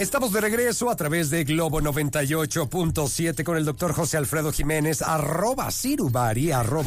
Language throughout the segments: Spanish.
Estamos de regreso a través de Globo 98.7 con el doctor José Alfredo Jiménez, @Sirubari,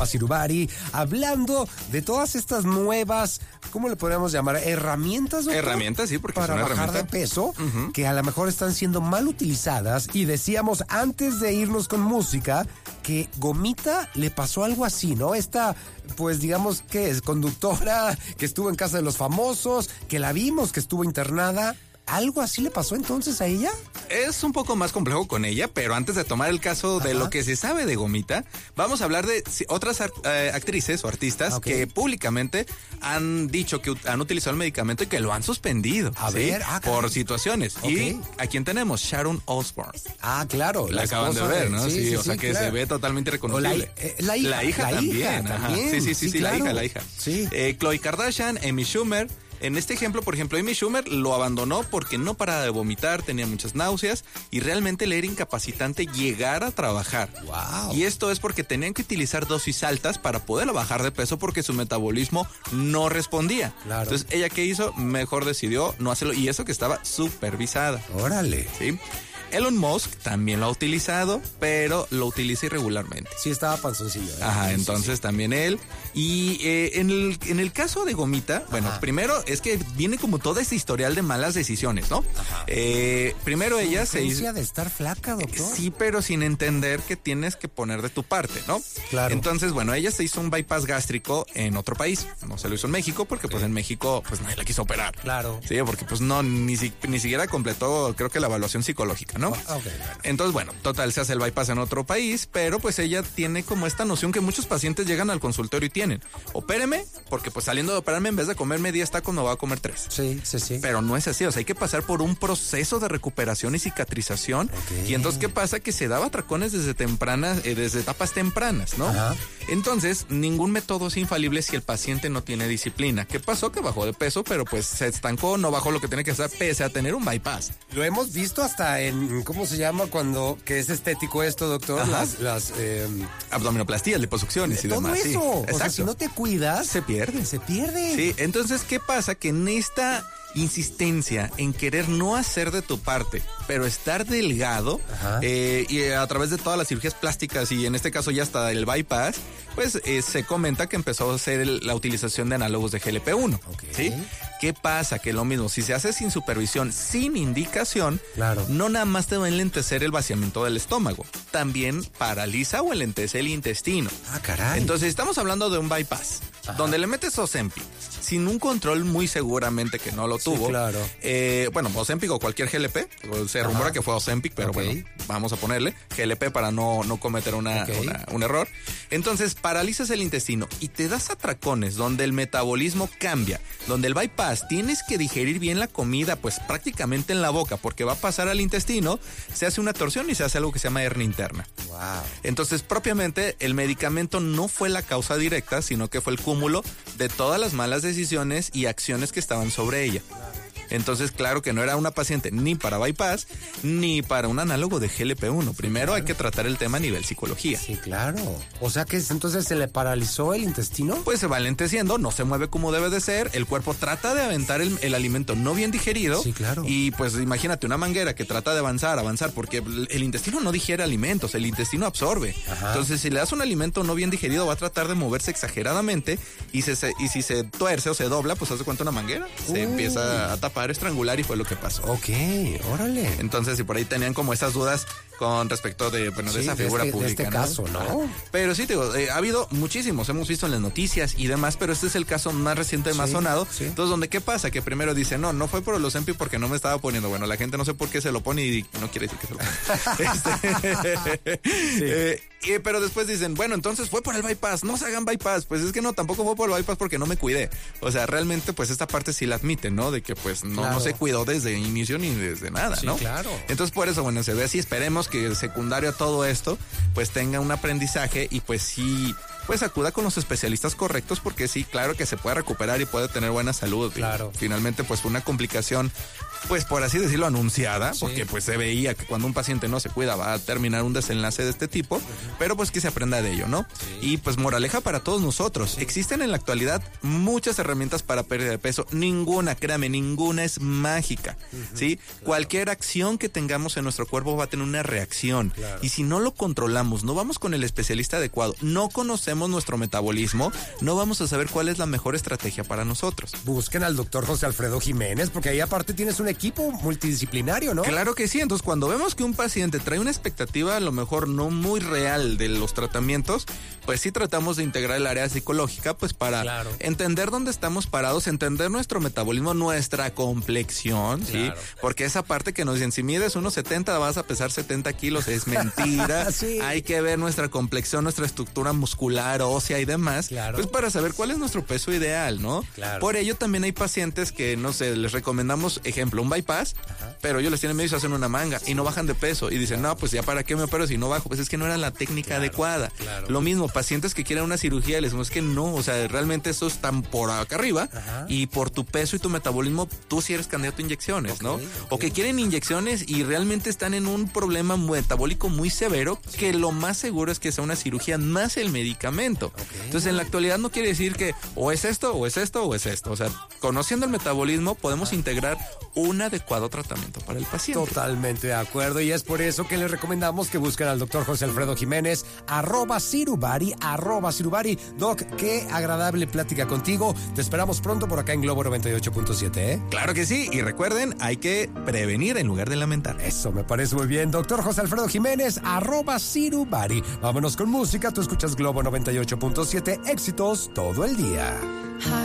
hablando de todas estas nuevas, ¿cómo le podríamos llamar? ¿Herramientas, doctor? Herramientas, sí, porque para es una bajar herramienta de peso, que a lo mejor están siendo mal utilizadas. Y decíamos antes de irnos con música que Gomita le pasó algo así, ¿no? Esta, pues digamos que es conductora, que estuvo en casa de los famosos, que la vimos, que estuvo internada. ¿Algo así le pasó entonces a ella? Es un poco más complejo con ella, pero antes de tomar el caso de lo que se sabe de Gomita, vamos a hablar de otras actrices o artistas que públicamente han dicho que han utilizado el medicamento y que lo han suspendido. A ver, por situaciones. Y ¿a quién tenemos? Sharon Osbourne. Ah, claro. La acaban de ver, ¿no? Sí, o sea que se ve totalmente reconocible. La hija también. Sí, claro. la hija. Sí. Khloe Kardashian, Amy Schumer. En este ejemplo, por ejemplo, Amy Schumer lo abandonó porque no paraba de vomitar, tenía muchas náuseas y realmente le era incapacitante llegar a trabajar. Wow. Y esto es porque tenían que utilizar dosis altas para poder bajar de peso porque su metabolismo no respondía. Claro. Entonces, ¿ella qué hizo? Mejor decidió no hacerlo, y eso que estaba supervisada. Órale. ¿Sí? Elon Musk también lo ha utilizado, pero lo utiliza irregularmente. Sí, estaba panzoncillo. Ajá, entonces también él. Y en el caso de Gomita, bueno, primero es que viene como todo este historial de malas decisiones, ¿no? Primero ella se hizo de estar flaca, doctor. Sí, pero sin entender que tienes que poner de tu parte, ¿no? Claro. Entonces, bueno, ella se hizo un bypass gástrico en otro país. No se lo hizo en México porque pues en México pues nadie la quiso operar. Claro. Sí, porque pues no, ni siquiera completó, creo que la evaluación psicológica, ¿no? Entonces, bueno, total, se hace el bypass en otro país, pero pues ella tiene como esta noción que muchos pacientes llegan al consultorio y tienen: opéreme, porque pues saliendo de operarme, en vez de comerme 10 tacos, me voy a comer 3. Sí. Pero no es así, o sea, hay que pasar por un proceso de recuperación y cicatrización. Y entonces, ¿qué pasa? Que se daba atracones desde etapas tempranas, ¿no? Ajá. Entonces, ningún método es infalible si el paciente no tiene disciplina. ¿Qué pasó? Que bajó de peso, pero pues se estancó, no bajó lo que tiene que hacer, pese a tener un bypass. Lo hemos visto hasta en, ¿cómo se llama? Cuando, que es estético esto, doctor. Las abdominoplastías, liposucciones y todo demás. Todo eso. Sí, o exacto. sea, si no te cuidas, se pierde. Sí, entonces, ¿qué pasa? Que en esta insistencia en querer no hacer de tu parte, pero estar delgado, y a través de todas las cirugías plásticas y en este caso ya hasta el bypass, pues se comenta que empezó a hacer la utilización de análogos de GLP-1. ¿Sí? ¿Qué pasa? Que lo mismo, si se hace sin supervisión, sin indicación, no nada más te va a enlentecer el vaciamiento del estómago, también paraliza o enlentece el intestino. Ah, caray. Entonces estamos hablando de un bypass, donde le metes Ozempic, sin un control muy seguramente que no lo tuvo. Sí, claro. Bueno, Ozempic o cualquier GLP, se rumora que fue Ozempic, pero bueno, vamos a ponerle GLP para no cometer un error. Entonces paralizas el intestino y te das atracones donde el metabolismo cambia, donde el bypass tienes que digerir bien la comida, pues prácticamente en la boca, porque va a pasar al intestino, se hace una torsión y se hace algo que se llama hernia interna. Wow. Entonces, propiamente, el medicamento no fue la causa directa, sino que fue el cúmulo de todas las malas decisiones y acciones que estaban sobre ella. Entonces, claro que no era una paciente ni para bypass, ni para un análogo de GLP-1. Primero hay que tratar el tema a nivel psicología. Sí, claro. O sea que entonces se le paralizó el intestino. Pues se va lenteciendo, no se mueve como debe de ser, el cuerpo trata de aventar el alimento no bien digerido. Sí, claro. Y pues imagínate una manguera que trata de avanzar, porque el intestino no digiere alimentos, el intestino absorbe. Ajá. Entonces, si le das un alimento no bien digerido, va a tratar de moverse exageradamente y si se tuerce o se dobla, pues haz de cuenta una manguera, se empieza a tapar, estrangular, y fue lo que pasó. Ok, órale. Entonces, si por ahí tenían como esas dudas con respecto de esa figura pública. De este caso, ¿no? Pero sí, te digo, ha habido muchísimos, hemos visto en las noticias y demás, pero este es el caso más reciente, más sonado. Sí. Entonces, ¿dónde qué pasa? Que primero dice, no fue por el Ozempic porque no me estaba poniendo. Bueno, la gente no sé por qué se lo pone y no quiere decir que se lo pone. Pero después dicen, bueno, entonces fue por el bypass, no se hagan bypass. Pues es que no, tampoco fue por el bypass porque no me cuidé. O sea, realmente pues esta parte sí la admiten, ¿no? De que pues no se cuidó desde inicio ni desde nada, ¿no? Sí, claro. Entonces por eso, bueno, se ve así, esperemos que el secundario a todo esto pues tenga un aprendizaje y pues sí, pues acuda con los especialistas correctos, porque sí, claro que se puede recuperar y puede tener buena salud. Claro. Finalmente pues fue una complicación pues por así decirlo, anunciada, porque pues se veía que cuando un paciente no se cuida va a terminar un desenlace de este tipo, pero pues que se aprenda de ello, ¿no? Y pues moraleja para todos nosotros. Existen en la actualidad muchas herramientas para pérdida de peso. Ninguna, créame, ninguna es mágica, ¿sí? Cualquier acción que tengamos en nuestro cuerpo va a tener una reacción. Y si no lo controlamos, no vamos con el especialista adecuado, no conocemos nuestro metabolismo, no vamos a saber cuál es la mejor estrategia para nosotros. Busquen al doctor José Alfredo Jiménez, porque ahí aparte tienes un equipo multidisciplinario, ¿no? Claro que sí. Entonces, cuando vemos que un paciente trae una expectativa a lo mejor no muy real de los tratamientos, pues sí tratamos de integrar el área psicológica, pues para entender dónde estamos parados, entender nuestro metabolismo, nuestra complexión, ¿sí? Porque esa parte que nos dicen, si mides 1.70 vas a pesar 70 kilos, es mentira. Hay que ver nuestra complexión, nuestra estructura muscular, ósea y demás, pues para saber cuál es nuestro peso ideal, ¿no? Por ello también hay pacientes que, no sé, les recomendamos, ejemplo, un bypass, pero ellos les tienen miedo y se hacen una manga y no bajan de peso y dicen, no, pues ya para qué me opero si no bajo, pues es que no era la técnica adecuada. Lo mismo, pacientes que quieren una cirugía, les decimos que no, o sea, realmente eso están por acá arriba y por tu peso y tu metabolismo, tú sí eres candidato a inyecciones, ¿no? O que quieren inyecciones y realmente están en un problema metabólico muy severo, que lo más seguro es que sea una cirugía más el medicamento. Entonces, en la actualidad no quiere decir que o es esto, o es esto, o es esto. O sea, conociendo el metabolismo, podemos integrar un adecuado tratamiento para el paciente. Totalmente de acuerdo, y es por eso que les recomendamos que busquen al doctor José Alfredo Jiménez, @Sirubari. Doc, qué agradable plática contigo. Te esperamos pronto por acá en Globo 98.7, ¿eh? Claro que sí, y recuerden, hay que prevenir en lugar de lamentar. Eso me parece muy bien. Doctor José Alfredo Jiménez, @Sirubari. Vámonos con música, tú escuchas Globo 98.7, éxitos todo el día.